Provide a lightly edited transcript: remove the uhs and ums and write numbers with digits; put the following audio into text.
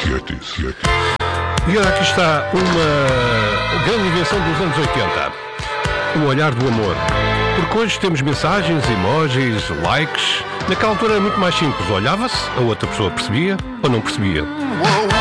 E olha, aqui está uma grande invenção dos anos 80. O olhar do amor. Porque hoje temos mensagens, emojis, likes. Naquela altura era muito mais simples. Olhava-se, a outra pessoa percebia ou não percebia.